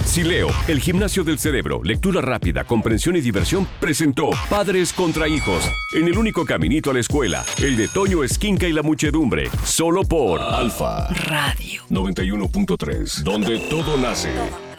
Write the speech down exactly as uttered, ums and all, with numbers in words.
Sileo, el gimnasio del cerebro, lectura rápida, comprensión y diversión, presentó Padres contra Hijos, en el único caminito a la escuela, el de Toño Esquinca y la muchedumbre, solo por Alfa Radio noventa y uno punto tres, donde todo nace.